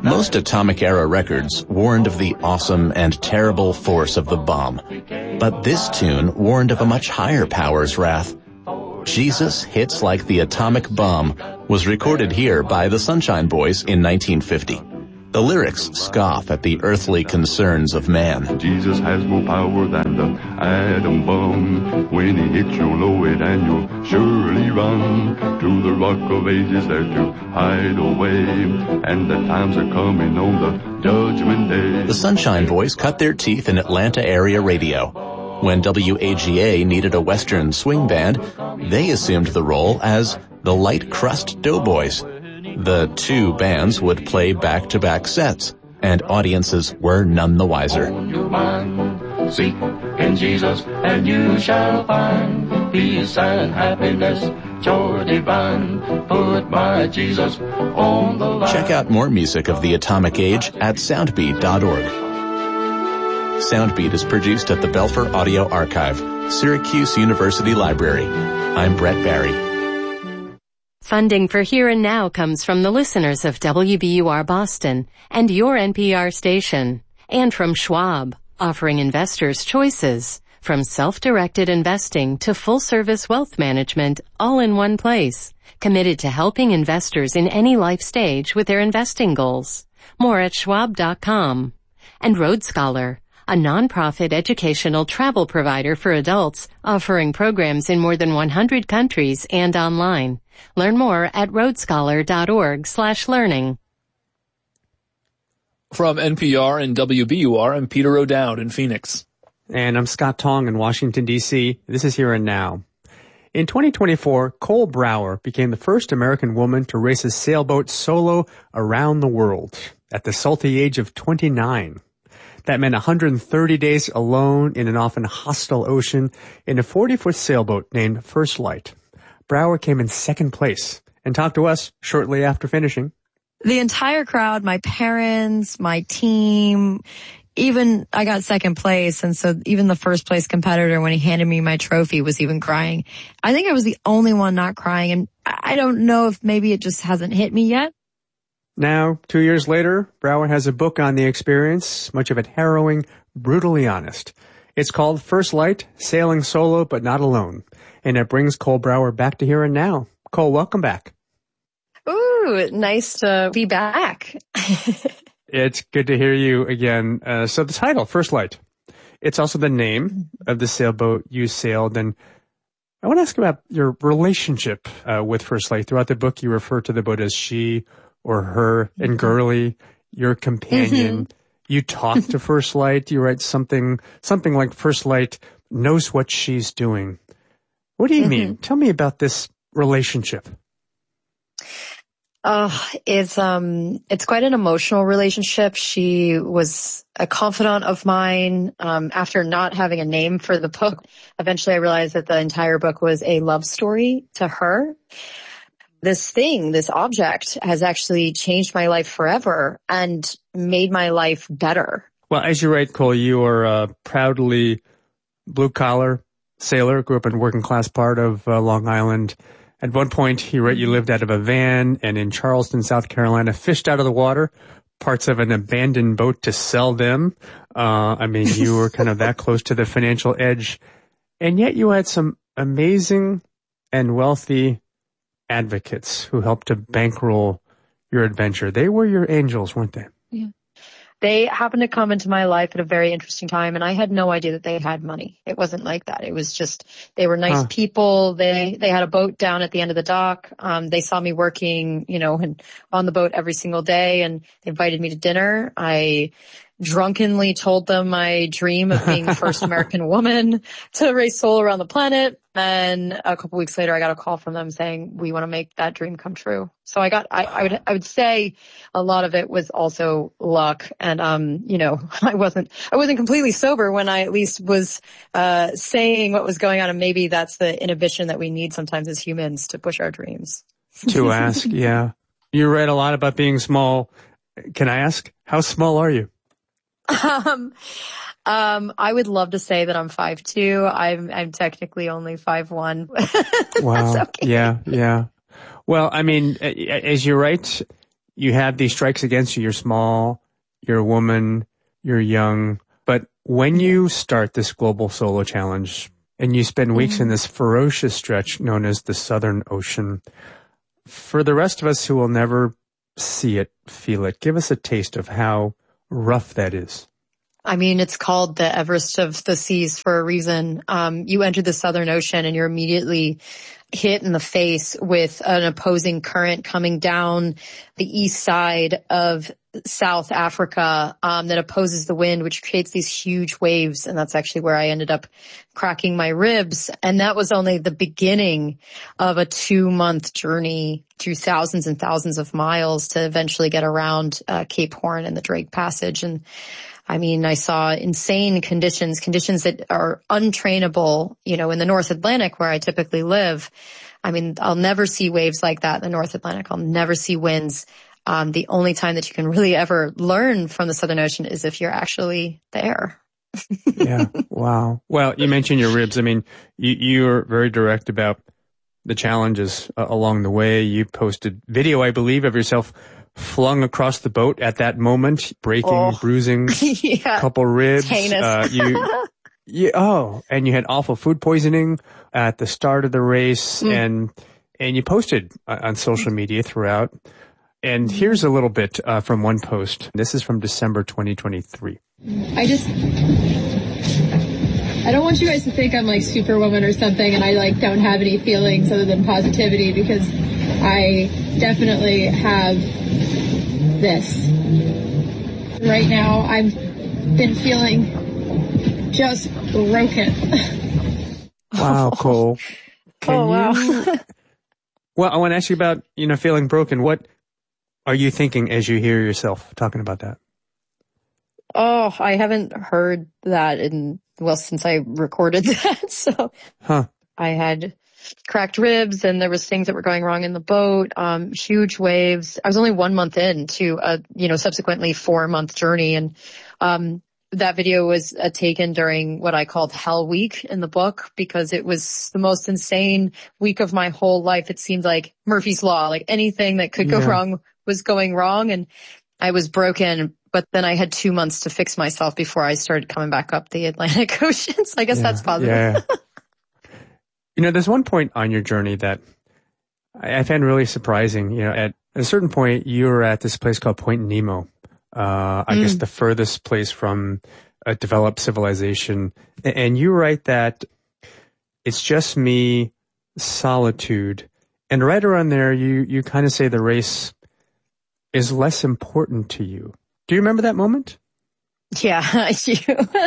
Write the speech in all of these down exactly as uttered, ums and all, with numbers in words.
Most atomic-era records warned of the awesome and terrible force of the bomb. But this tune warned of a much higher power's wrath. Jesus Hits Like the Atomic Bomb was recorded here by the Sunshine Boys in nineteen fifty. The lyrics scoff at the earthly concerns of man. Jesus has more power than the atom bomb. When he hits, you'll know it and you'll surely run to the rock of ages there to hide away. And the times are coming on the judgment day. The Sunshine Boys cut their teeth in Atlanta area radio. When W A G A needed a Western swing band, they assumed the role as the Light Crust Doughboys. The two bands would play back-to-back sets, and audiences were none the wiser. Seek in Jesus, and you shall find peace and happiness, joy divine. Put my Jesus on the line. Check out more music of the Atomic Age at soundbeat dot org. Soundbeat is produced at the Belfer Audio Archive, Syracuse University Library. I'm Brett Barry. Funding for Here and Now comes from the listeners of W B U R Boston and your N P R station, and from Schwab, offering investors choices, from self-directed investing to full-service wealth management, all in one place, committed to helping investors in any life stage with their investing goals. More at schwab dot com. And Road Scholar, a nonprofit educational travel provider for adults, offering programs in more than one hundred countries and online. Learn more at road scholar dot org slash learning. From N P R and W B U R, I'm Peter O'Dowd in Phoenix. And I'm Scott Tong in Washington, D C This is Here and Now. In twenty twenty-four, Cole Brower became the first American woman to race a sailboat solo around the world at the salty age of twenty-nine. That meant one hundred thirty days alone in an often hostile ocean in a forty-foot sailboat named First Light. Brower came in second place and talked to us shortly after finishing. The entire crowd, my parents, my team, even I got second place. And so even the first place competitor, when he handed me my trophy, was even crying. I think I was the only one not crying. And I don't know if maybe it just hasn't hit me yet. Now, two years later, Brower has a book on the experience, much of it harrowing, brutally honest. It's called First Light, Sailing Solo But Not Alone. And it brings Cole Brower back to Here and Now. Cole, welcome back. Ooh, nice to be back. It's good to hear you again. Uh, so the title, First Light, it's also the name of the sailboat you sailed. And I want to ask about your relationship uh, with First Light. Throughout the book, you refer to the boat as she or her, and Girly, your companion. Mm-hmm. You talk to First Light. You write something, something like First Light knows what she's doing. What do you mm-hmm. mean? Tell me about this relationship. Uh, it's, um, it's quite an emotional relationship. She was a confidant of mine. Um, after not having a name for the book, eventually I realized that the entire book was a love story to her. This thing, this object has actually changed my life forever and made my life better. Well, as you write, Cole, you are a proudly blue-collar sailor, grew up in a working-class part of uh, Long Island. At one point, you write you lived out of a van and in Charleston, South Carolina, fished out of the water parts of an abandoned boat to sell them. Uh, I mean, you were kind of that close to the financial edge. And yet you had some amazing and wealthy advocates who helped to bankroll your adventure. They were your angels, weren't they? Yeah. They happened to come into my life at a very interesting time, and I had no idea that they had money. It wasn't like that. It was just, they were nice huh. people. They, they had a boat down at the end of the dock. Um, they saw me working, you know, and on the boat every single day, and they invited me to dinner. I drunkenly told them my dream of being the first American woman to race solo around the planet. And a couple weeks later, I got a call from them saying, we want to make that dream come true. So I got, I, I would, I would say a lot of it was also luck. And, um, you know, I wasn't, I wasn't completely sober when I at least was, uh, saying what was going on. And maybe that's the inhibition that we need sometimes as humans to push our dreams. To ask. Yeah. You read a lot about being small. Can I ask, how small are you? Um, um, I would love to say that I'm five two. I'm, I'm technically only five one. Wow. Okay. Yeah, yeah. Well, I mean, as you write, you have these strikes against you. You're small, you're a woman, you're young. But when you start this global solo challenge and you spend weeks mm-hmm. in this ferocious stretch known as the Southern Ocean, for the rest of us who will never see it, feel it, give us a taste of how rough that is. I mean, it's called the Everest of the seas for a reason. Um, you enter the Southern Ocean and you're immediately hit in the face with an opposing current coming down the east side of South Africa um, that opposes the wind, which creates these huge waves. And that's actually where I ended up cracking my ribs. And that was only the beginning of a two-month journey through thousands and thousands of miles to eventually get around uh, Cape Horn and the Drake Passage. And I mean, I saw insane conditions, conditions that are untrainable, you know, in the North Atlantic where I typically live. I mean, I'll never see waves like that in the North Atlantic. I'll never see winds. Um, the only time that you can really ever learn from the Southern Ocean is if you're actually there. Yeah. Wow. Well, you mentioned your ribs. I mean, you, you're very direct about the challenges uh, along the way. You posted video, I believe, of yourself flung across the boat at that moment, breaking, oh. bruising, yeah. couple ribs. Uh, you, you, oh, and you had awful food poisoning at the start of the race, mm. and and you posted on social media throughout. And here's a little bit uh, from one post. This is from December twenty twenty-three. I just, I don't want you guys to think I'm like Superwoman or something, and I like don't have any feelings other than positivity, because I definitely have this. Right now, I've been feeling just broken. Wow, Cole. Can oh, wow. You, well, I want to ask you about, you know, feeling broken. What are you thinking as you hear yourself talking about that? Oh, I haven't heard that in, well, since I recorded that. So huh. I had cracked ribs and there was things that were going wrong in the boat, um, huge waves. I was only one month into a, you know, subsequently four month journey. And, um, that video was uh, taken during what I called Hell Week in the book, because it was the most insane week of my whole life. It seemed like Murphy's Law, like anything that could go yeah. wrong was going wrong. And I was broken, but then I had two months to fix myself before I started coming back up the Atlantic Ocean. So I guess yeah, that's positive. Yeah. You know, there's one point on your journey that I found really surprising. You know, at a certain point, you were at this place called Point Nemo. Uh, I mm. guess the furthest place from a developed civilization. And you write that it's just me, solitude. And right around there, you, you kind of say the race is less important to you. Do you remember that moment? Yeah, I do.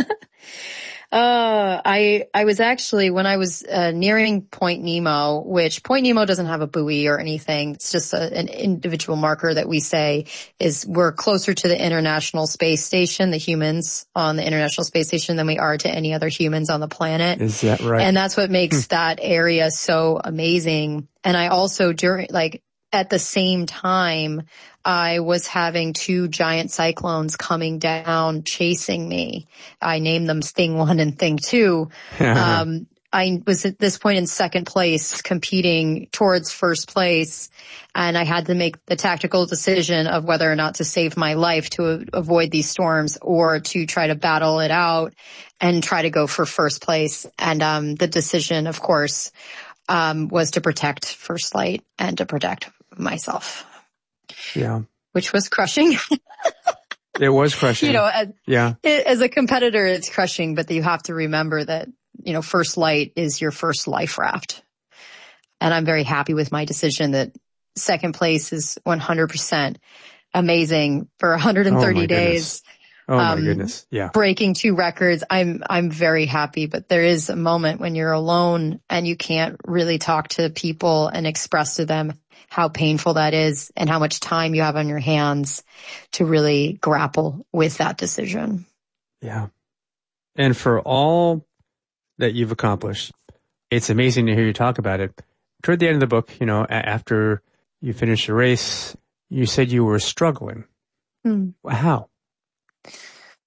Uh, I, I was actually, when I was, uh, nearing Point Nemo, which Point Nemo doesn't have a buoy or anything. It's just a, an individual marker that we say is we're closer to the International Space Station, the humans on the International Space Station, than we are to any other humans on the planet. Is that right? And that's what makes that area so amazing. And I also during, like, at the same time, I was having two giant cyclones coming down, chasing me. I named them Thing One and Thing Two. um, I was at this point in second place, competing towards first place, and I had to make the tactical decision of whether or not to save my life to avoid these storms or to try to battle it out and try to go for first place. And um, the decision, of course, um, was to protect First Light and to protect myself. Yeah. Which was crushing. It was crushing. You know, as, yeah. as a competitor, it's crushing, but you have to remember that, you know, First Light is your first life raft. And I'm very happy with my decision that second place is one hundred percent amazing for one hundred thirty oh days. Oh my um, goodness. Yeah. Breaking two records. I'm, I'm very happy, but there is a moment when you're alone and you can't really talk to people and express to them how painful that is and how much time you have on your hands to really grapple with that decision. Yeah. And for all that you've accomplished, it's amazing to hear you talk about it. Toward the end of the book, you know, after you finished the race, you said you were struggling. Hmm. How?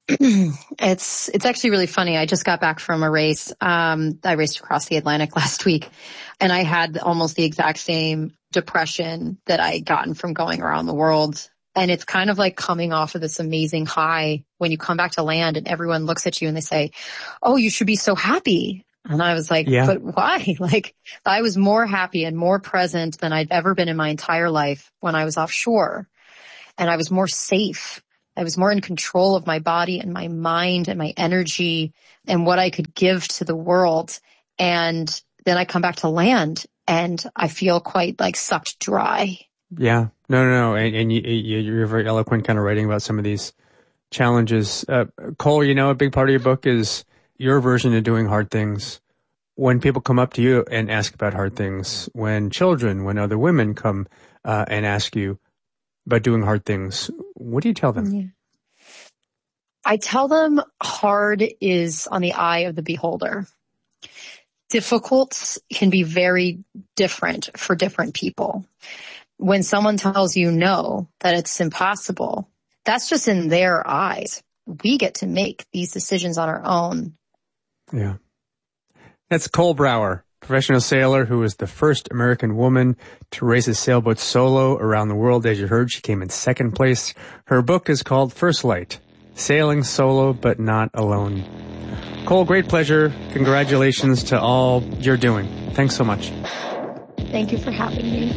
It's it's actually really funny. I just got back from a race. Um, I raced across the Atlantic last week, and I had almost the exact same depression that I had gotten from going around the world. And it's kind of like coming off of this amazing high when you come back to land and everyone looks at you and they say, "Oh, you should be so happy." And I was like, yeah. But why? Like, I was more happy and more present than I'd ever been in my entire life when I was offshore. And I was more safe. I was more in control of my body and my mind and my energy and what I could give to the world. And then I come back to land and I feel quite like sucked dry. Yeah. No, no, no. And, and you, you're very eloquent kind of writing about some of these challenges. Uh, Cole, you know, a big part of your book is your version of doing hard things. When people come up to you and ask about hard things, when children, when other women come uh, and ask you about doing hard things, what do you tell them? Yeah. I tell them hard is on the eye of the beholder. Difficult can be very different for different people. When someone tells you no, that it's impossible, that's just in their eyes. We get to make these decisions on our own. Yeah. That's Cole Brower, professional sailor who was the first American woman to race a sailboat solo around the world. As you heard, she came in second place. Her book is called First Light, Sailing Solo But Not Alone. Cole, great pleasure. Congratulations to all you're doing. Thanks so much. Thank you for having me.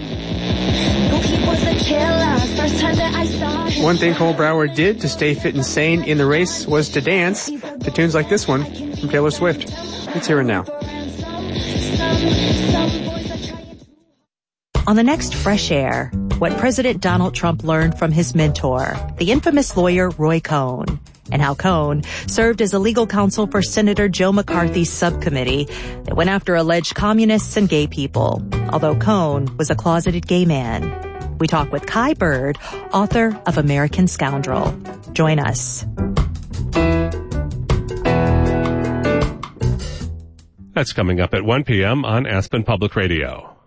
One thing Cole Brower did to stay fit and sane in the race was to dance to tunes like this one from Taylor Swift. Let's hear it now. On the next Fresh Air, what President Donald Trump learned from his mentor, the infamous lawyer Roy Cohn, and how Cohn served as a legal counsel for Senator Joe McCarthy's subcommittee that went after alleged communists and gay people, although Cohn was a closeted gay man. We talk with Kai Bird, author of American Scoundrel. Join us. That's coming up at one p.m. on Aspen Public Radio.